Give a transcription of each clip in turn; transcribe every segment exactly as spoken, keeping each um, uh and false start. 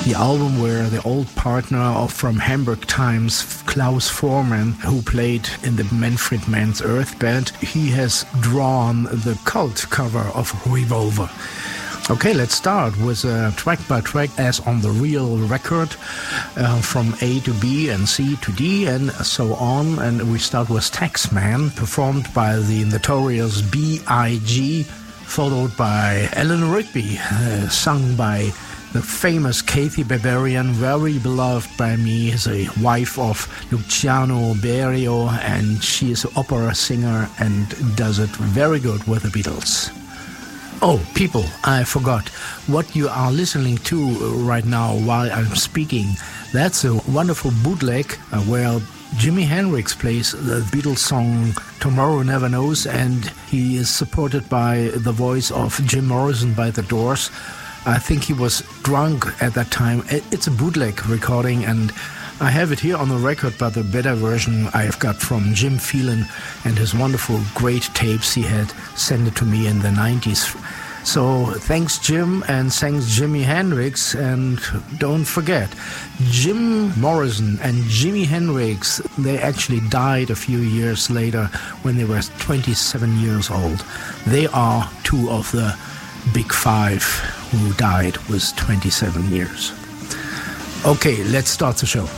the album where the old partner of from Hamburg Times, Klaus Voormann, who played in the Manfred Mann's Earth Band, he has drawn the cult cover of Revolver. Okay, let's start with uh, track by track as on the real record, uh, from A to B and C to D and so on. And we start with Taxman, performed by the notorious B I G, followed by Ellen Rigby, uh, sung by the famous Kathy Barbarian, very beloved by me, the wife of Luciano Berio, and she is an opera singer and does it very good with the Beatles. Oh, people, I forgot. What you are listening to right now while I'm speaking, that's a wonderful bootleg uh, where Jimi Hendrix plays the Beatles song Tomorrow Never Knows, and he is supported by the voice of Jim Morrison by The Doors. I think he was drunk at that time. It's a bootleg recording, and I have it here on the record, but the better version I've got from Jim Phelan and his wonderful, great tapes he had sent it to me in the nineties. So thanks, Jim, and thanks, Jimi Hendrix. And don't forget, Jim Morrison and Jimi Hendrix, they actually died a few years later when they were twenty-seven years old. They are two of the big five who died with twenty-seven years. Okay, let's start the show.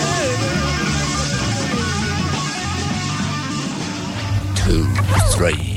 Two, three.